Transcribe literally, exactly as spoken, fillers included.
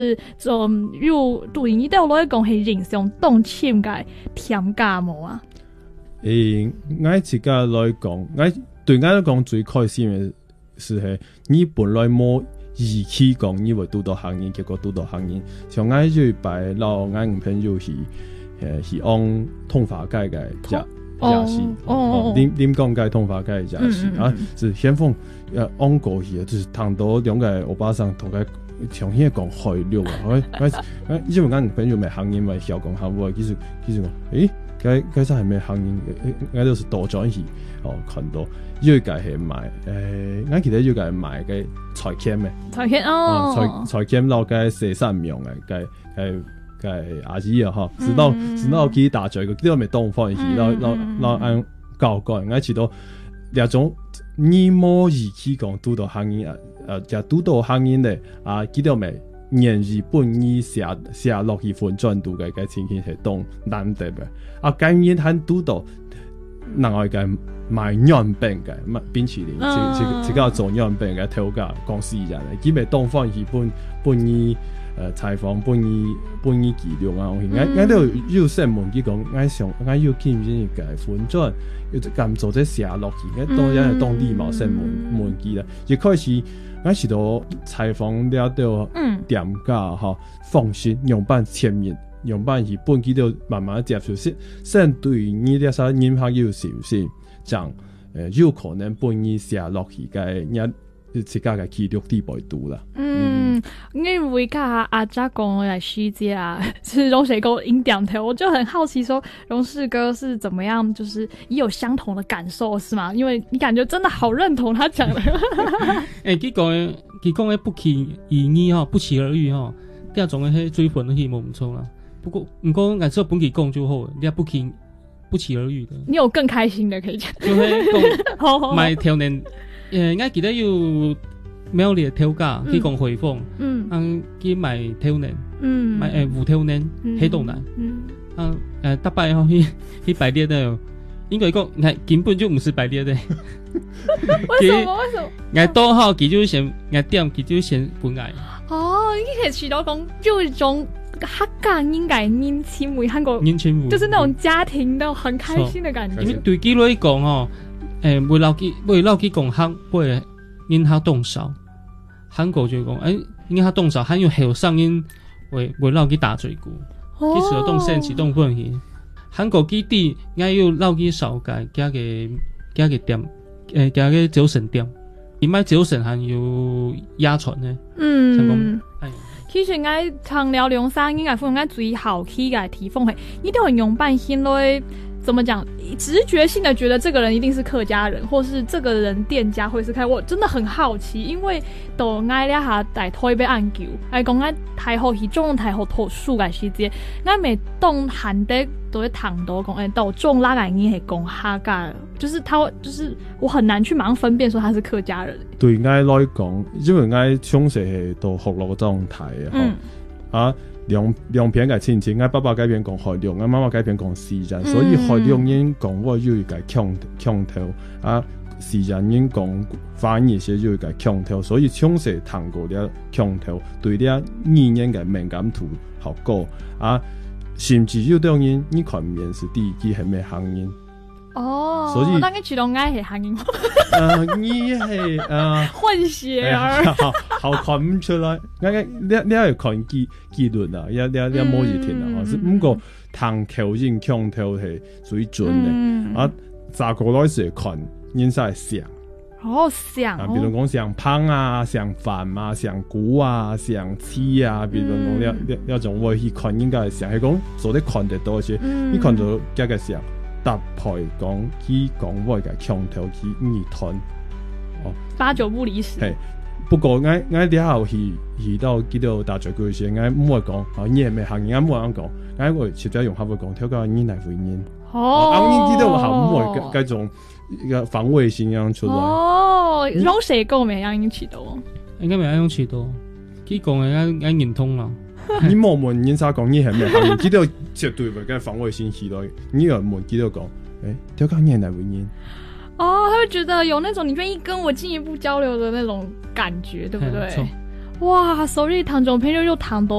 种有对伊都来讲是人上动深嘅添加无啊？ 诶，我自家来讲，我对我来讲最开心嘅是系，你本来冇预期讲你会拄到行业，结果拄到行业。像我就摆老我唔朋友是诶是按通法界嘅假假戏哦，點點講嘅通法界嘅假戲啊，是先鋒誒按過去，就是談到兩個歐巴桑同佢重新講海陸啊，我我我因為我朋友咪行業咪小講下喎，其實其實講誒，佢佢真係咪行業，我都是多轉去哦，看到要計係買誒，我記得要計買嘅財險嘅財險哦， 財財險落嘅四三名嘅計係。嘅阿姨啊，哈，直到直到佢打嘴個，都未當翻去，然後然後然後按教過，我知道兩種你冇預期講拄到行業啊，誒，就拄到行業咧，啊，佢都未年日本意寫寫落去分轉度嘅嘅情形係當難得嘅，啊，今年喺拄到另外嘅賣樣餅嘅，乜冰淇淋，即即即個做樣餅嘅調價公司人嚟，佢未當翻去本本意。誒採訪本意本意記錄啊，我我都有新聞佢講，我想我要見唔見嘅分轉，要咁做啲寫落去，我當然係當地冇新聞聞記啦。一開始我是到採訪了到點價嚇，放心用辦前面用辦是本記都慢慢接受先，先對你啲啥人客有信心，將誒有可能本意寫落去嘅一。自家嘅記錄地位度啦。 嗯，因為家阿家講來細節啊，是榮世哥音點頭，我就很好奇說，榮世哥是怎麼樣，就是也有相同的感受，是嗎？因為你感覺真的好認同他講的。誒、 欸，佢講佢講嘅不期而遇吼，不期而遇吼，啲種嘅係追分嘅戲冇唔錯啦。不過唔過按照本期講就好，你不期不期而遇嘅。你有更開心的可以講。 就係講買條年。誒，我記得要苗栗調價去講回放，嗯，嗯，去買條年，嗯，買誒五條年黑洞南，嗯，啊誒，大擺吼去去排列的，應該講，係根本就唔是排列的。 為什麼？為什麼？ 我多號佢就先，我點佢就先本來。 哦，你可以去到講，就一種客家應該年輕為韓國， 年輕就是那種家庭的很開心的感覺。 因為對佢來講吼。誒，為撈佢為撈佢講客，為因客動手，韓國就講誒，因客動手，還有後上因為為撈佢打嘴鼓，其實有動身起動分去。韓國基地我要撈佢燒雞，加個加個店，誒加個酒神店，而賣酒神還有鴨傳呢。嗯，成功。 其實我長聊兩三應該分我最好奇嘅地方係，你都很用半心來。怎麼講？直覺性的覺得這個人一定是客家人，或是這個人店家會是開。我真的很好奇，因為到挨了下大台北按球，係講挨太后去中太后投訴嘅時節，挨未當韓的都會談到講，誒到中拉眼音係講客家，就是他就是我很難去馬上分辨說他是客家人。 對挨來講，因為挨從細係到學落狀態啊，嗯、啊。兩兩片嘅親戚，我爸爸嗰邊講海陸，我媽媽嗰邊講時人，所以海陸人講我要一個強強頭，啊時人人講反而是要一個強頭，所以從細談過啲強頭，對啲語言嘅敏感度好高，啊甚至有啲人你看面試第幾係咩行業？ 哦， 所以那個主動愛係行業。 誒，你係誒混血兒， 好好看唔出來。我我你你係看結結論啊，一一一模一天啊，是不過談口音腔調係水準嘅。啊，咋個來時看，應該係像。 哦，像。啊， 比如講像胖啊，像飯啊，像骨啊，像刺啊，比如講呢呢一種我去看應該係像，係講做啲看得多些，你看到一個像。搭配講佢講我嘅腔調佢耳吞，哦， 八九不離十。係， 不過我我啲後去去到幾多大嘴句時，我唔會講，啊，你係咪行業？我冇人講，我會直接用客戶講，調個你嚟回應。哦，啊，你幾多後唔會嗰種個防衛性樣出來。哦， 用誰講咪樣樣起到？ 應該咪樣樣起到，佢講嘅啱啱認通啦。 你冇問人家講你係咩行業，幾多絕對會跟防衛性起來。你又問幾多講，誒，調個你嚟回應。 哦，他會覺得有那種你願意跟我進一步交流的那種感覺，對不對？ 哇，所以唐种朋友又谈到